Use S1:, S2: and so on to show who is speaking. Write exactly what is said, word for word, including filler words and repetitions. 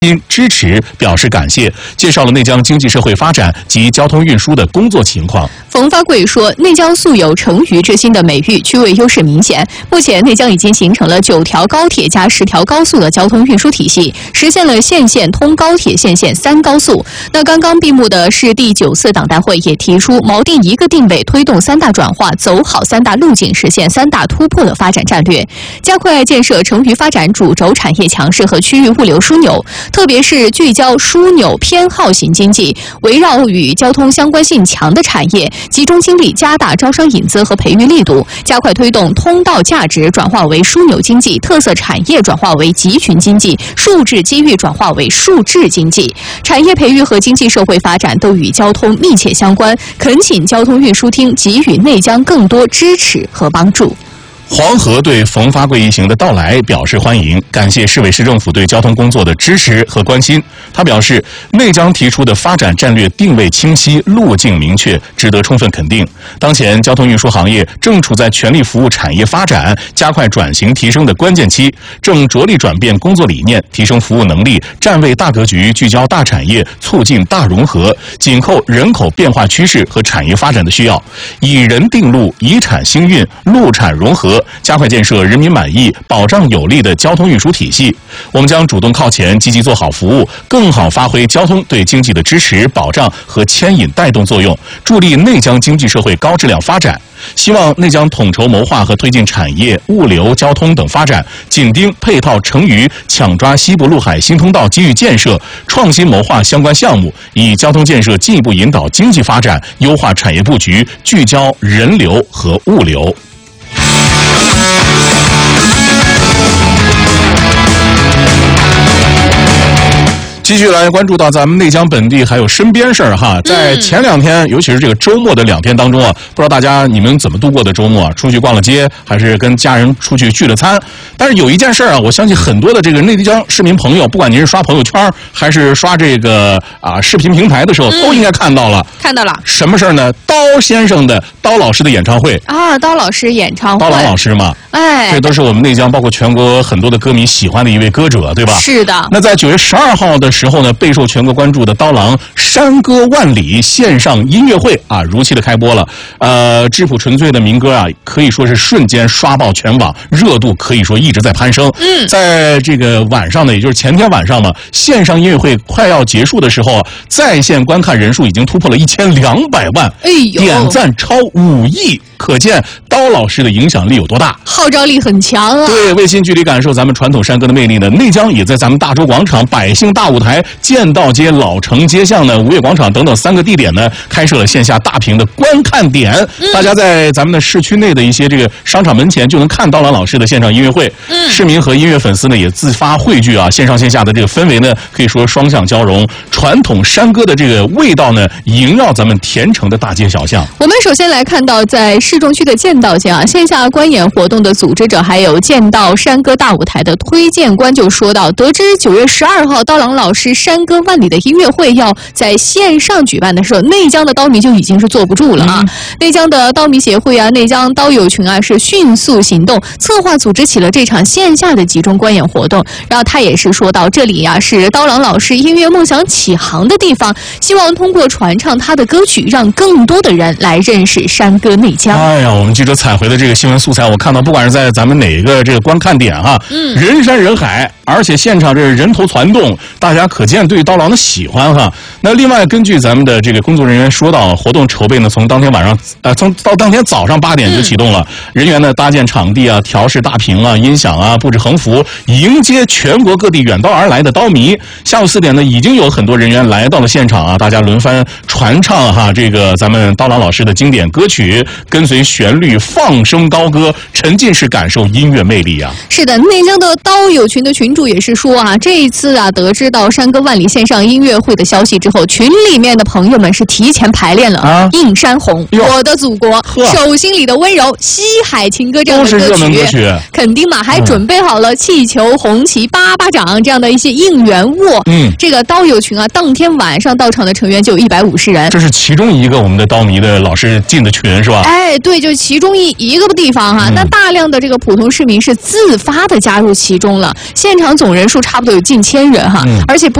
S1: 支持表示感谢，介绍了内江经济社会发展及交通运输的工作情况。
S2: 冯发贵说，内江素有成渝之心的美誉，区位优势明显。目前内江已经形成了九条高铁加十条高速的交通运输体系，实现了县县通高铁县县三高速。那刚刚闭幕的是第九次党代会也提出锚定一个定位，推动三大转化，走好三大路径，实现三大突破的发展战略，加快建设成渝发展主轴产业强势和区域物流枢纽。特别是聚焦枢纽偏好型经济，围绕与交通相关性强的产业，集中精力加大招商引资和培育力度，加快推动通道价值转化为枢纽经济，特色产业转化为集群经济，数质机遇转化为数质经济。产业培育和经济社会发展都与交通密切相关，恳请交通运输厅给予内江更多支持和帮助。
S1: 黄河对冯发贵一行的到来表示欢迎，感谢市委市政府对交通工作的支持和关心。他表示，内江提出的发展战略定位清晰，路径明确，值得充分肯定。当前交通运输行业正处在全力服务产业发展、加快转型提升的关键期，正着力转变工作理念，提升服务能力，站位大格局，聚焦大产业，促进大融合，紧扣人口变化趋势和产业发展的需要，以人定路，以产兴运，陆产融合，加快建设人民满意、保障有力的交通运输体系。我们将主动靠前，积极做好服务，更好发挥交通对经济的支持、保障和牵引带动作用，助力内江经济社会高质量发展。希望内江统筹谋划和推进产业、物流、交通等发展，紧盯配套成渝，抢抓西部陆海新通道机遇建设，创新谋划相关项目，以交通建设进一步引导经济发展，优化产业布局，聚焦人流和物流。继续来关注到咱们内江本地还有身边事儿哈，在前两天，尤其是这个周末的两天当中啊，不知道大家你们怎么度过的周末啊？出去逛了街，还是跟家人出去聚了餐？但是有一件事啊，我相信很多的这个内江市民朋友，不管您是刷朋友圈还是刷这个啊视频平台的时候，都应该看到了。
S2: 看到了
S1: 什么事儿呢？刀先生的刀老师的演唱会
S2: 啊，刀老师演唱会，
S1: 刀郎老师嘛，
S2: 哎，
S1: 这都是我们内江包括全国很多的歌迷喜欢的一位歌者，对吧？
S2: 是的。
S1: 那在九月十二号的时候呢，备受全国关注的刀郎山歌万里线上音乐会啊，如期的开播了。呃，质朴纯粹的民歌啊，可以说是瞬间刷爆全网，热度可以说一直在攀升。嗯，在这个晚上呢，也就是前天晚上嘛，线上音乐会快要结束的时候，在线观看人数已经突破了一千两百万，
S2: 哎呦，
S1: 点赞超五亿。可见刀老师的影响力有多大，
S2: 号召力很强啊！
S1: 对，为近距离感受咱们传统山歌的魅力呢，内江也在咱们大洲广场、百姓大舞台、剑道街、老城街巷呢、吴越广场等等三个地点呢，开设了线下大屏的观看点。嗯、大家在咱们的市区内的一些这个商场门前就能看刀郎老师的线上音乐会。嗯，市民和音乐粉丝呢也自发汇聚啊，线上线下的这个氛围呢，可以说双向交融，传统山歌的这个味道呢，萦绕咱们田城的大街小巷。
S2: 我们首先来看到在市中区的剑道街啊，线下观演活动的组织者还有剑道山歌大舞台的推荐官就说到，得知九月十二号刀郎老师山歌万里的音乐会要在线上举办的时候，内江的刀迷就已经是坐不住了啊！嗯、内江的刀迷协会啊，内江刀友群啊，是迅速行动，策划组织起了这场线下的集中观演活动。然后他也是说到，这里呀、啊、是刀郎老师音乐梦想起航的地方，希望通过传唱他的歌曲，让更多的人来认识山歌内江。
S1: 哎呀，我们记者采回的这个新闻素材，我看到不管是在咱们哪一个这个观看点哈、啊，嗯，人山人海，而且现场这人头攒动，大家可见对刀郎的喜欢哈。那另外，根据咱们的这个工作人员说到，活动筹备呢，从当天晚上呃，从到当天早上八点就启动了，嗯、人员呢搭建场地啊，调试大屏啊、音响啊，布置横幅，迎接全国各地远道而来的刀迷。下午四点呢，已经有很多人员来到了现场啊，大家轮番传唱哈这个咱们刀郎老师的经典歌曲，跟随旋律放声高歌，沉浸式感受音乐魅力啊！
S2: 是的，内江的刀友群的群主也是说啊，这一次啊，得知到山歌万里线上音乐会的消息之后，群里面的朋友们是提前排练了啊，《映山红》、我的祖国、手心里的温柔、西海情歌这样的歌曲，
S1: 都是热门歌曲。
S2: 肯定嘛，还准备好了气球、红旗、八巴掌这样的一些应援物。嗯，这个刀友群啊，当天晚上到场的成员就有一百五十人，
S1: 这是其中一个我们的刀迷的老师进的群是吧？
S2: 哎。 哎，对，就其中一一个地方哈，嗯、那大量的这个普通市民是自发的加入其中了，现场总人数差不多有近千人哈，嗯、而且不。